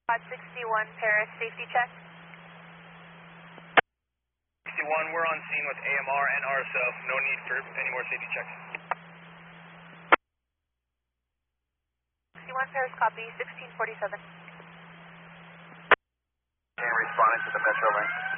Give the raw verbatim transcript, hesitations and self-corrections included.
Pod sixty-one, Paris, safety check. sixty-one, we're on scene with A M R and R S O. No need for any more safety checks. sixty-one, Paris, copy, sixteen forty-seven. And responding to the metro link.